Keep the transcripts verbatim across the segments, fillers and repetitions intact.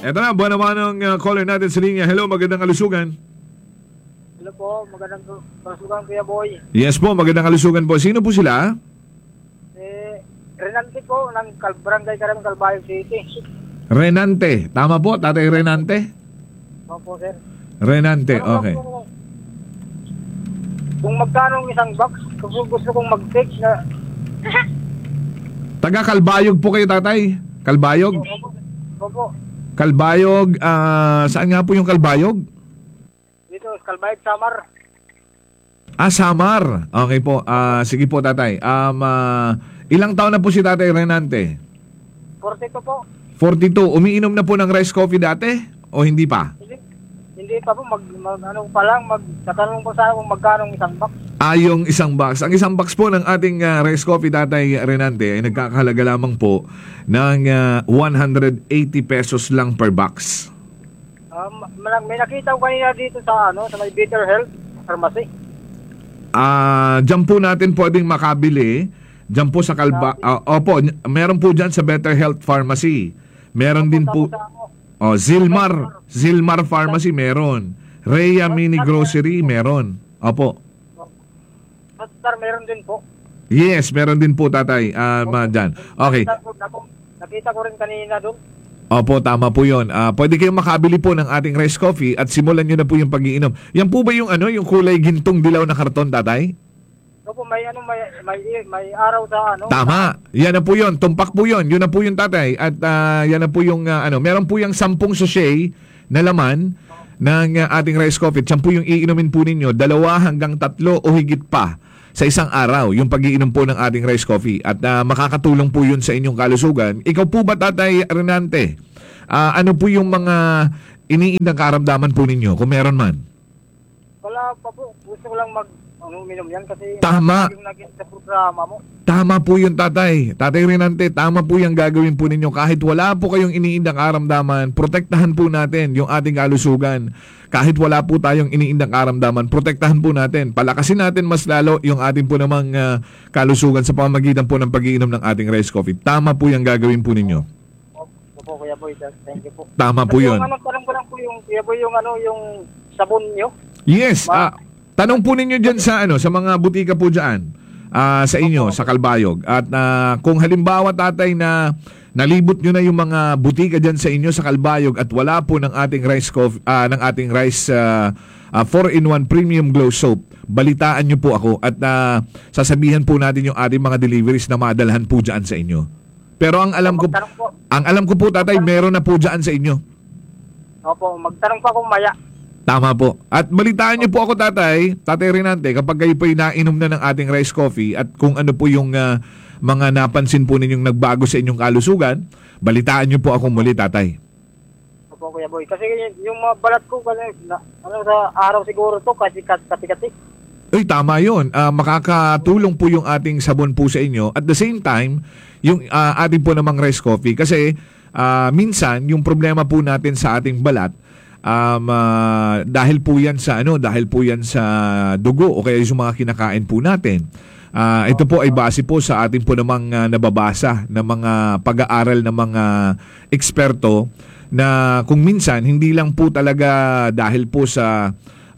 Eto na, buwan naman ang uh, caller natin sa linya. Hello, magandang kalusugan. Hello po, magandang kalusugan Kuya Boy. Yes po, magandang kalusugan po. Sino po sila? Eh, Renante po ng Kal- Barangay Karamang Calbayo City. Renante. Tama po, Tatay Renante? Opo, sir. Renante, Ano okay. po, kung magkano ang isang box, kung gusto kong mag-take na... Taga Kalbayog po kayo, Tatay? Kalbayog? Opo, opo. Kalbayog, ah, saan nga po yung Kalbayog? Dito, Calbayo, Samar. Ah, Samar. Okay po. Ah, sige po, Tatay. Um, ah, ilang taon na po si Tatay Renante? forty-two po. forty-two. Umiinom na po ng rice coffee dati? O hindi pa? Hindi, hindi pa po, mag, mag, ano pa lang, magtatanong po sa kung magkano ang isang box. Ah, yung isang box. Ang isang box po ng ating uh, rice coffee, Tatay Renante, ay nagkakahalaga lamang po ng uh, one hundred eighty pesos lang per box. Um, may nakita ko kanina dito sa, ano, sa may Better Health Pharmacy. Ah, diyan po natin pwedeng makabili. Diyan po sa Kalba... Uh, opo, meron po diyan sa Better Health Pharmacy. Meron din po... Oh, Zilmar. Zilmar Pharmacy meron. Rhea Mini Grocery meron. Opo. Sir, meron din po. Yes, meron din po, Tatay. Ah, uh, diyan. Okay. Nakita ko, nakita ko rin kanina doon. Opo, tama po yun. Uh, pwede kayong makabili po ng ating rice coffee at simulan nyo na po yung pag-iinom. Yan po ba yung ano, yung kulay gintong dilaw na karton, Tatay? Opo, may ano, may, may, may araw sa ano. Tama. Yan na po yun. Tumpak po yun. Yun na po yung, Tatay. At uh, yan na po yung, uh, ano, meron po yung sampung sachet na laman ng uh, ating rice coffee. Yan po yung iinumin po ninyo. Dalawa hanggang tatlo o higit pa sa isang araw, yung pag-iinom po ng ating rice coffee. At uh, makakatulong po yun sa inyong kalusugan. Ikaw po ba, Tatay Renante? Uh, ano po yung mga iniindang karamdaman po ninyo, kung meron man? Wala pa po. Gusto ko lang mag, ano, uminom yan kasi... Tama. Yung naging sa programa mo. Tama po yun, Tatay. Tatay Renante, tama po yung gagawin po ninyo. Kahit wala po kayong iniindang karamdaman, protektahan po natin yung ating kalusugan. Kahit wala po tayong iniindang karamdaman, protektahan po natin. Palakasin natin mas lalo yung ating po namang uh, kalusugan sa pamamagitan po ng pag-iinom ng ating rice coffee. Tama po yung gagawin po ninyo. Opo, Kuya Boy. Thank you po. Tama po Kasi yun. Yung ano, parang ko lang po yung, Kuya Boy, yung ano, yung sabon nyo. Yes. Ma- Uh, tanong po ninyo dyan sa, ano, sa mga butika po dyan. Uh, sa inyo, sa Kalbayog. At uh, kung halimbawa, Tatay, na nalibot nyo na yung mga butika dyan sa inyo sa Kalbayog at wala po ng ating rice coffee, uh, ng ating rice uh, uh, four in one Premium Glow Soap, balitaan nyo po ako at uh, sasabihan po natin yung ating mga deliveries na madalhan po dyan sa inyo. Pero ang alam ko, Magtanong po. ang alam ko po, Tatay, meron na po dyan sa inyo. Opo, magtanong pa akong maya. Tama po. At balitaan niyo po ako, Tatay, Tatay Renante, kapag kayo po nainom na ng ating rice coffee at kung ano po yung uh, mga napansin po ninyong nagbago sa inyong kalusugan, balitaan niyo po ako muli, Tatay. Opo, Kuya Boy. Kasi yung mga balat ko, kasi, na, ano sa araw siguro to, kasi kati-kati. Uy, tama yun. Uh, makakatulong po yung ating sabon po sa inyo. At the same time, yung uh, ating po namang rice coffee. Kasi uh, minsan, yung problema po natin sa ating balat, Um, uh, dahil po yan sa ano, dahil po yan sa dugo o kaya yung mga kinakain po natin. Uh, ito po ay base po sa ating po namang uh, nababasa ng mga pag-aaral ng mga eksperto na kung minsan hindi lang po talaga dahil po sa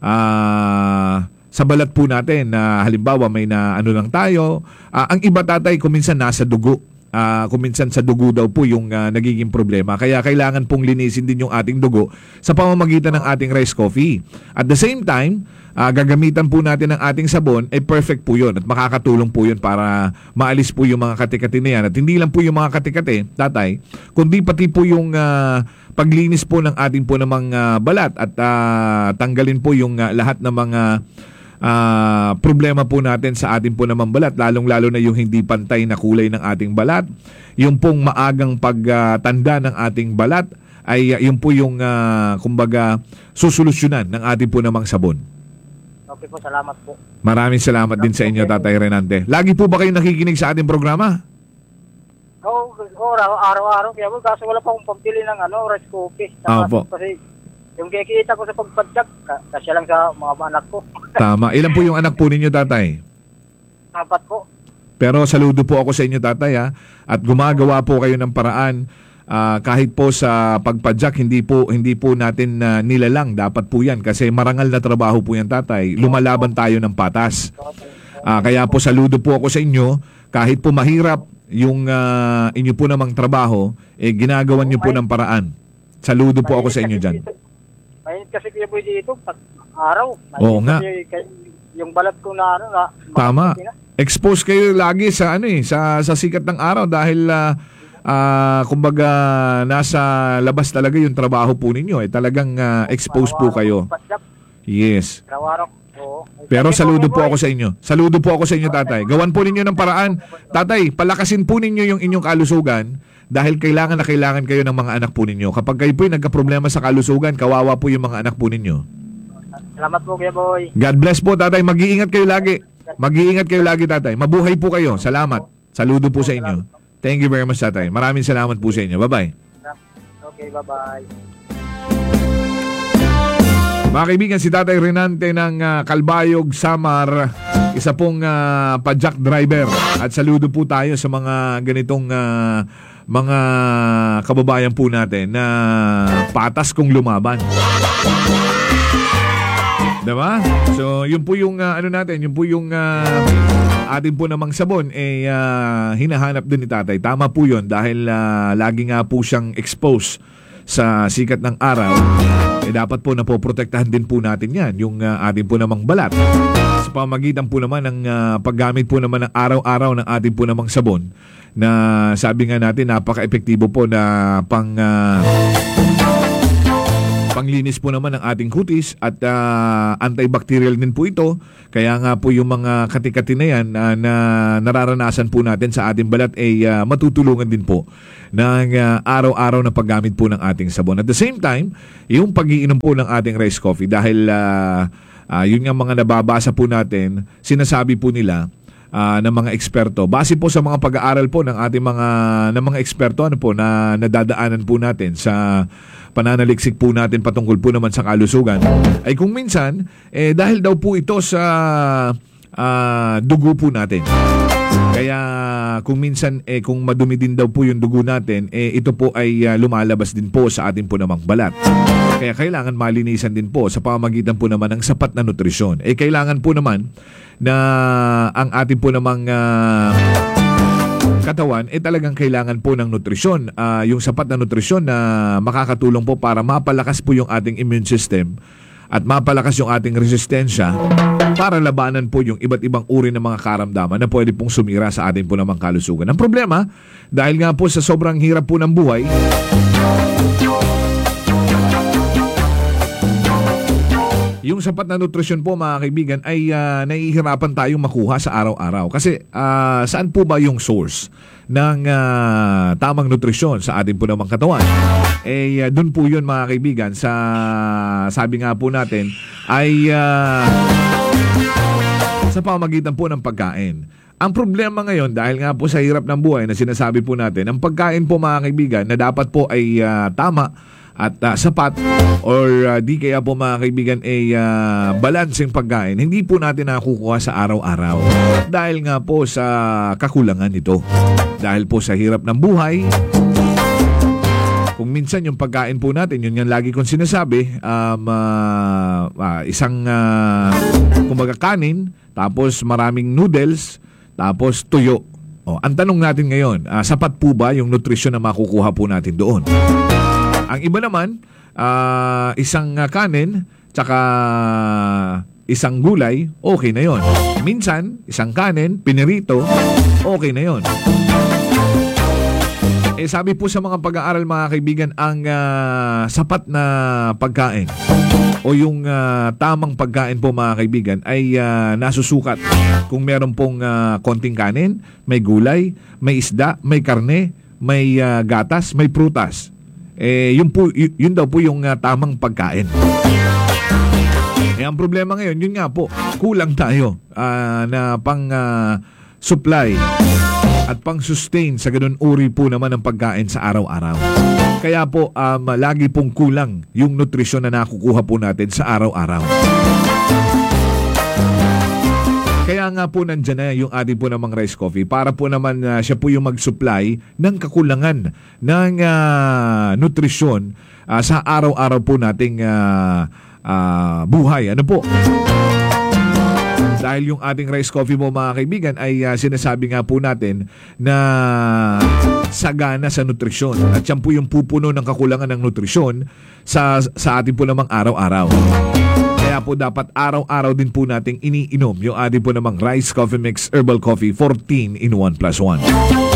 uh, sa balat po natin na halimbawa may na ano lang tayo, uh, ang iba, Tatay, kung minsan nasa dugo. Uh, kung minsan sa dugo daw po yung uh, nagiging problema. Kaya kailangan pong linisin din yung ating dugo sa pamamagitan ng ating rice coffee. At the same time, uh, gagamitan po natin ng ating sabon, ay eh perfect po yun at makakatulong po yun para maalis po yung mga katikati na yan. At hindi lang po yung mga katikati, Tatay, kundi pati po yung uh, paglinis po ng ating po namang uh, balat at uh, tanggalin po yung uh, lahat ng mga Uh, problema po natin sa ating po naman balat, lalong-lalo na yung hindi pantay na kulay ng ating balat, yung pong maagang pagtanda uh, ng ating balat, ay uh, yung po yung uh, kumbaga susolusyonan ng ating po namang sabon. Okay po, salamat po. Maraming salamat din sa inyo, Tatay Renante. Lagi po ba kayo nakikinig sa ating programa? Oo, oh, araw-araw. Kaya po, kaso wala pa akong pambili ng ano, rice coffee. Opo. Kasi yung kikita ko sa pagpadyak, kasya lang sa mga anak ko. Tama. Ilan po yung anak po ninyo, Tatay? Apat po. Pero saludo po ako sa inyo, Tatay, ha? At gumagawa po kayo ng paraan Ah, kahit po sa pagpadyak, hindi po hindi po natin uh, nilalang. Dapat po yan kasi marangal na trabaho po yan, tatay. Lumalaban tayo ng patas. Ah, kaya po saludo po ako sa inyo. Kahit po mahirap yung uh, inyo po namang trabaho, eh, ginagawan nyo po ng paraan. Saludo po ako sa inyo dyan. Mainit kasi Kuya Boy dito, pag araw. Oo nga. Kasi, kay- yung balat ko na ano na. Tama. na- Expose kayo lagi sa ano eh, sa sa sikat ng araw dahil ah ah, kumbaga nasa labas talaga yung trabaho po ninyo eh. Talagang ah, exposed po kayo. Yes. Araw-araw. Oo. Pero Kasi saludo Kuya po Boy, ako sa inyo. Saludo po ako sa inyo, tatay. Gawan po ninyo ng paraan. Tatay, palakasin po ninyo yung inyong kalusugan dahil kailangan na kailangan kayo ng mga anak po ninyo. Kapag kayo po nagka-problema sa kalusugan, kawawa po yung mga anak po ninyo. Salamat po Kuya Boy. God bless po, tatay. Mag-iingat kayo lagi. Mag-iingat kayo lagi, tatay. Mabuhay po kayo. Salamat. Saludo po sa inyo. Thank you very much, tatay. Maraming salamat po sa inyo. Bye-bye. Okay, bye-bye. Mga kaibigan, si Tatay Renante ng ah, Calbayog, Samar, isa pong uh, padjak driver. At saludo po tayo sa mga ganitong ah, mga kababayan po natin na patas kung lumaban. Diba? So, yun po yung ah, ano natin, yun po yung ah, atin po namang sabon eh ah, hinahanap din ni tatay. Tama po yun dahil ah, lagi nga po siyang exposed sa sikat ng araw. Eh dapat po napoprotektahan din po natin yan, yung ah, atin po namang balat. Sa pamagitan po naman ng ah, paggamit po naman ng araw-araw ng atin po namang sabon na sabi nga natin napaka-epektibo po na pang ah, panglinis po naman ng ating kutis at uh, antibacterial din po ito. Kaya nga po yung mga katikati na yan uh, na nararanasan po natin sa ating balat ay uh, matutulungan din po ng uh, araw-araw na paggamit po ng ating sabon. At the same time, yung pag-iinom po ng ating rice coffee dahil uh, uh, yun nga mga nababasa po natin, sinasabi po nila Uh, ng mga eksperto. Base po sa mga pag-aaral po ng ating mga ng mga eksperto ano po na nadadaanan po natin sa pananaliksik po natin patungkol po naman sa kalusugan ay kung minsan eh dahil daw po ito sa uh, dugo po natin. Kaya kung minsan eh kung madumi din daw po yung dugo natin eh ito po ay uh, lumalabas din po sa ating po namang balat. Kaya kailangan malinisan din po sa pamamagitan po naman ng sapat na nutrisyon. Eh kailangan po naman na ang ating po namang uh, katawan eh talagang kailangan po ng nutrisyon. Uh, yung sapat na nutrisyon na makakatulong po para mapalakas po yung ating immune system at mapalakas yung ating resistensya para labanan po yung iba't ibang uri ng mga karamdaman na pwede pong sumira sa ating po namang kalusugan. Ang problema, dahil nga po sa sobrang hirap po ng buhay, yung sapat na nutrisyon po mga kaibigan ay uh, nahihirapan tayong makuha sa araw-araw. Kasi uh, saan po ba yung source ng uh, tamang nutrisyon sa ating po namang katawan? Eh uh, dun po yun mga kaibigan sa sabi nga po natin ay uh, sa pamamagitan po ng pagkain. Ang problema ngayon dahil nga po sa hirap ng buhay na sinasabi po natin, ang pagkain po mga kaibigan na dapat po ay uh, tama at uh, sapat or uh, di kaya po mga kaibigan ay uh, balanseng pagkain, hindi po natin nakukuha sa araw-araw dahil nga po sa kakulangan nito. Dahil po sa hirap ng buhay, kung minsan yung pagkain po natin, yun yung lagi kong sinasabi, um, uh, uh, isang uh, kumbaga kanin, tapos maraming noodles, tapos tuyo. O, ang tanong natin ngayon, uh, sapat po ba yung nutrisyon na makukuha po natin doon? Ang iba naman, uh, isang uh, kanin, tsaka isang gulay, okay na yon. Minsan, isang kanin, pinirito, okay na yon. Eh sabi po sa mga pag-aaral mga kaibigan, ang uh, sapat na pagkain o yung uh, tamang pagkain po mga kaibigan ay uh, nasusukat kung meron pong uh, konting kanin, may gulay, may isda, may karne, may uh, gatas, may prutas. Eh, yun, po, y- yun daw po yung uh, tamang pagkain. Eh, ang problema ngayon, yun nga po, kulang tayo uh, na pang uh, supply at pang sustain sa ganun uri po naman ng pagkain sa araw-araw. Kaya po, um, lagi pong kulang yung nutrisyon na nakukuha po natin sa araw-araw. Kaya nga po nandyan na yung ating po namang rice coffee para po naman ah, siya po yung mag-supply ng kakulangan ng ah, nutrisyon ah, sa araw-araw po nating ah, ah, buhay. Ano po? Dahil yung ating rice coffee mo mga kaibigan ay uh, sinasabi nga po natin na sagana sa nutrisyon. At yan po yung pupuno ng kakulangan ng nutrisyon sa, sa ating po namang araw-araw. Kaya po dapat araw-araw din po nating iniinom yung ating po namang Rice Coffee Mix Herbal Coffee fourteen in one plus one.